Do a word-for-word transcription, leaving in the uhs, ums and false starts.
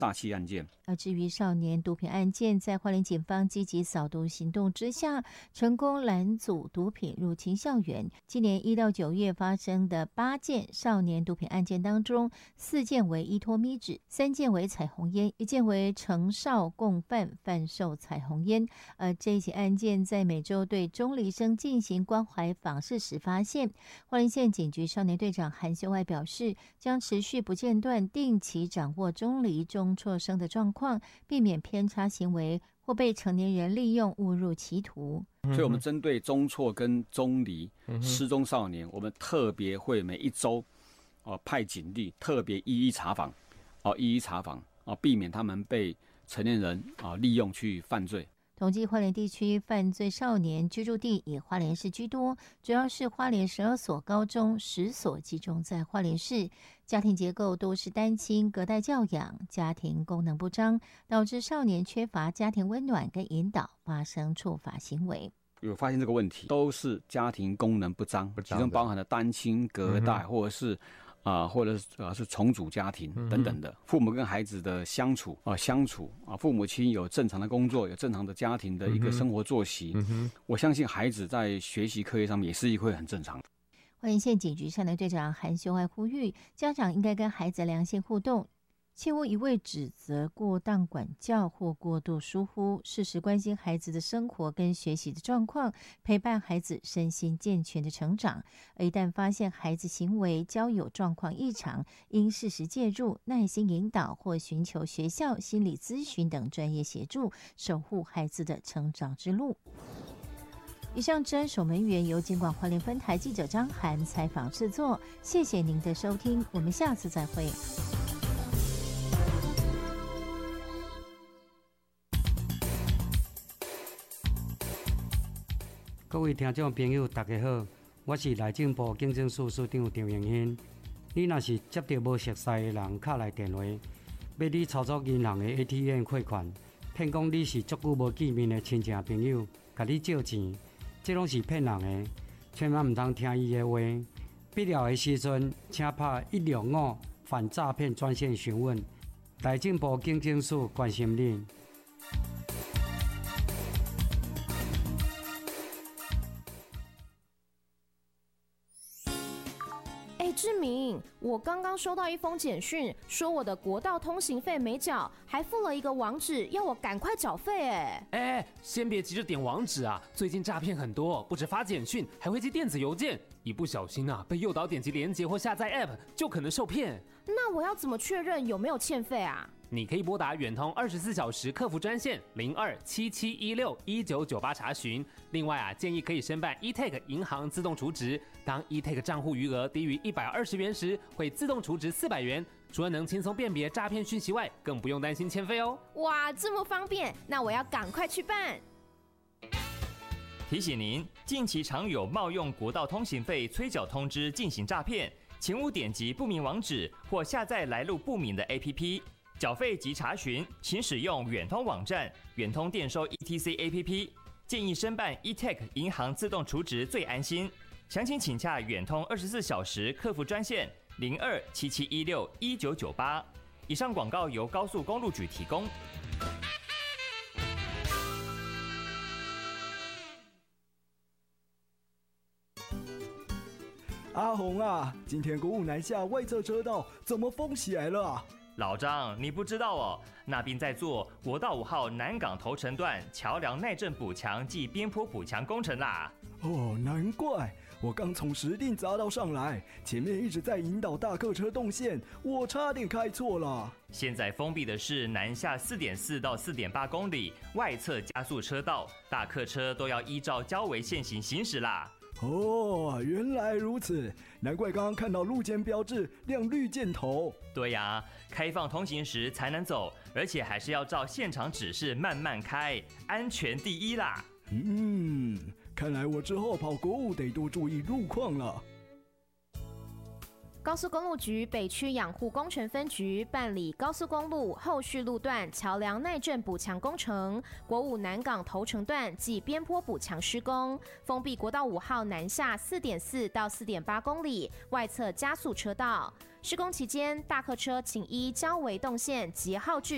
大气案件。 而至于少年毒品案件，在花莲警方积极扫毒行动之下，成功拦阻毒品入侵校园。今年一到九月发生的八件少年毒品案件当中，四件为依托咪纸，三件为彩虹烟，一件为成少共犯贩售彩虹烟。而这起案件在每周对中离生进行关怀访视时发现，花莲县警局少年队长韩秀爱表示，将持续不间断定期掌握中离中辍生的状况，避免偏差行为或被成年人利用误入歧途。 所以我们针对中辍跟中离失踪少年，我们特别会每一周、呃、派警力特别一一查访、呃、一一查访、呃、避免他们被成年人、呃、利用去犯罪。 统计花莲地区犯罪少年居住地以花莲市居多，主要是花莲十二所高中，十所集中在花莲市。家庭结构都是单亲隔代教养，家庭功能不彰，导致少年缺乏家庭温暖跟引导，发生触法行为。 有发现这个问题，都是家庭功能不彰，其中包含了单亲隔代、嗯、或者是啊、呃，或者是呃是重组家庭等等的，父母跟孩子的相处啊、呃、相处啊，父母亲有正常的工作，有正常的家庭的一个生活作息，嗯、我相信孩子在学习课业上面也是会很正常的。 花莲县警局少年队长韩秀爱呼吁，家长应该跟孩子良性互动，切勿一味指责、过当管教或过度疏忽，适时关心孩子的生活跟学习的状况，陪伴孩子身心健全的成长。而一旦发现孩子行为交友状况异常，应适时介入，耐心引导或寻求学校心理咨询等专业协助，守护孩子的成长之路。以上治安守门员由警广花莲分台记者张涵采访制作，谢谢您的收听，我们下次再会。 各位听众朋友大家好，我是内政部警政署署长张永欣。你若是接到无熟悉的人敲来电话，要你操作银行的 A T M 汇款，骗讲你是足久无见面的亲戚朋友，甲你借钱，这拢是骗人的，千万唔通听伊的话。必要的时阵，请拍一六五反诈骗专线询问。内政部警政署关心你。 志明，我刚刚收到一封简讯，说我的国道通行费没缴，还附了一个网址，要我赶快缴费。哎哎，先别急着点网址啊！最近诈骗很多，不止发简讯，还会寄电子邮件，一不小心啊，被诱导点击连结或下载 App， 就可能受骗。 那我要怎么确认有没有欠费啊？ 你可以拨打远通二十四小时客服专线零二七七一六一九九八查询。另外啊，建议可以申办 eTag 银行自动储值，当 eTag 账户余额低于一百二十元时，会自动储值四百元。除了能轻松辨别诈骗讯息外，更不用担心欠费哦。 哇，这么方便，那我要赶快去办。 提醒您，近期常有冒用国道通行费催缴通知进行诈骗，请勿点击不明网址或下载来路不明的 A P P。缴费及查询，请使用远通网站、远通电收 E T C A P P。建议申办 eTag 银行自动储值最安心。详情请洽远通二十四小时客服专线零二七七一六一九九八。以上广告由高速公路局提供。 阿红啊，今天国五南下外侧车道怎么封起来了啊？ 老张，你不知道哦，那边在做国道五号南港头城段桥梁耐震补强暨边坡补强工程啦。 哦，难怪我刚从石碇匝道上来，前面一直在引导大客车动线，我差点开错了。 现在封闭的是南下 四点四 到 四点八 公里外侧加速车道，大客车都要依照交维限行行驶啦。 哦，原来如此，难怪刚刚看到路肩标志亮绿箭头。 对呀、啊，开放通行时才能走，而且还是要照现场指示慢慢开，安全第一啦。 嗯，看来我之后跑国五得多注意路况了。 高速公路局北区养护工程分局办理高速公路后续路段桥梁耐震补强工程，国五南港头城段及边坡补强施工，封闭国道五号南下 四点四 到 四点八 公里外侧加速车道。施工期间，大客车请依交维动线节号制